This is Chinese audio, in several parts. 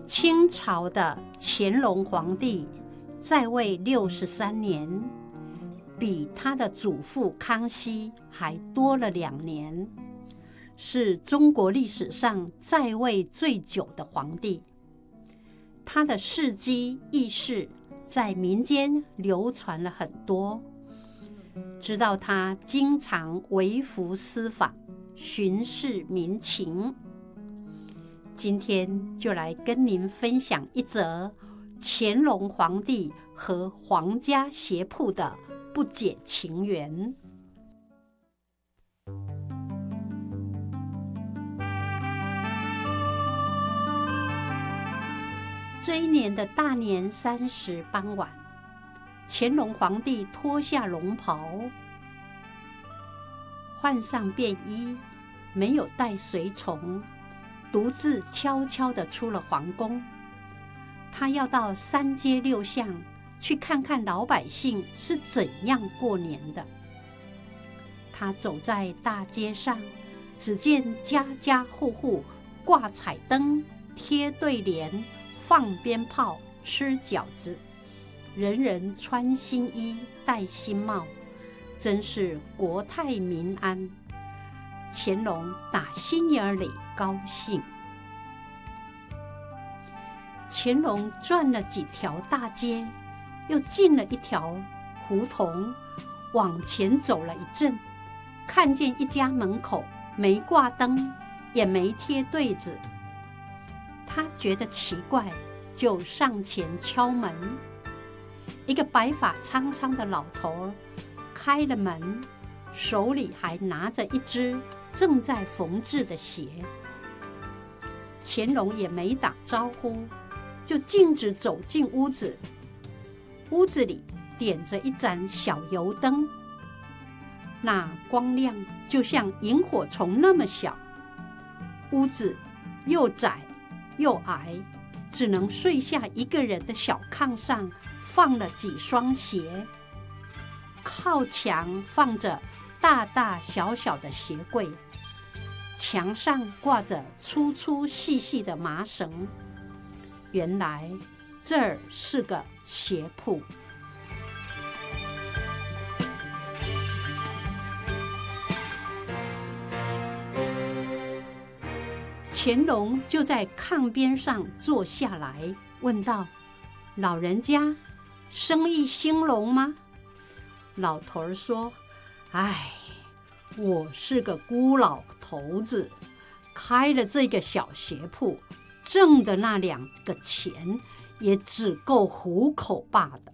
清朝的乾隆皇帝在位63年，比他的祖父康熙还多了2年，是中国历史上在位最久的皇帝。他的事迹轶事在民间流传了很多，知道他经常微服私访，巡视民情。今天就来跟您分享一则乾隆皇帝和皇家鞋铺的不解情缘。这一年的大年30傍晚，乾隆皇帝脱下龙袍，换上便衣，没有带随从，独自悄悄地出了皇宫。他要到3街6巷去看看老百姓是怎样过年的。他走在大街上，只见家家户户挂彩灯、贴对联、放鞭炮、吃饺子，人人穿新衣、戴新帽，真是国泰民安。乾隆打心眼里高兴。乾隆转了几条大街，又进了一条胡同，往前走了一阵，看见一家门口没挂灯，也没贴对子。他觉得奇怪，就上前敲门。一个白发苍苍的老头开了门，手里还拿着一只正在缝制的鞋。乾隆也没打招呼，就径直走进屋子。屋子里点着一盏小油灯，那光亮就像萤火虫那么小。屋子又窄又矮，只能睡下一个人的小炕上放了几双鞋。靠墙放着大大小小的鞋柜，墙上挂着粗粗细细的麻绳。原来这儿是个鞋铺。乾隆就在炕边上坐下来，问道：“老人家，生意兴隆吗？”老头儿说：“哎，我是个孤老头子，开了这个小鞋铺，挣的那2个钱也只够糊口罢的。”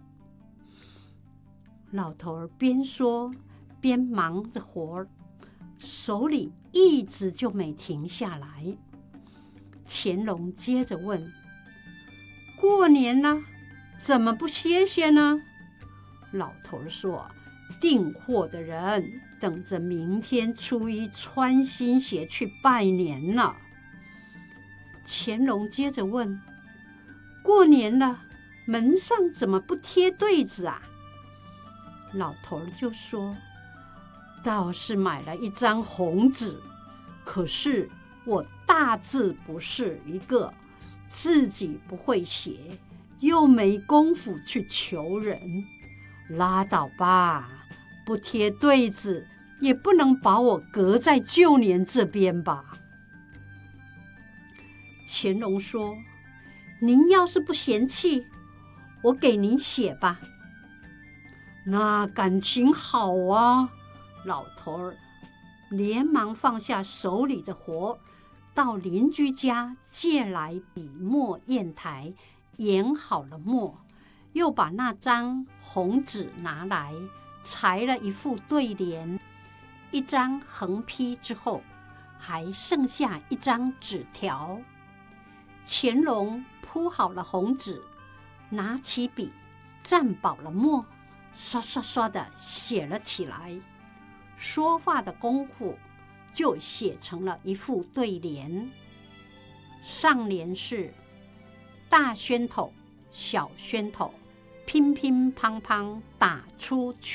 老头儿边说边忙着活，手里一直就没停下来。乾隆接着问：“过年了，怎么不歇歇呢？”老头儿说：“订货的人等着明天初1穿新鞋去拜年呢。”乾隆接着问：“过年了，门上怎么不贴对子啊？”老头儿就说：“倒是买了一张红纸，可是我大字不识一个，自己不会写，又没功夫去求人。拉倒吧，不贴对子也不能把我隔在旧年这边吧。”乾隆说：“您要是不嫌弃，我给您写吧。”那感情好啊！老头儿连忙放下手里的活，到邻居家借来笔墨砚台，研好了墨，又把那张红纸拿来，裁了一副对联，一张横批之后，还剩下一张纸条。乾隆铺好了红纸，拿起笔，蘸饱了墨，刷刷刷地写了起来。说话的功夫，就写成了一副对联。上联是：大宣头，小宣头，乒乒乓乓打出去。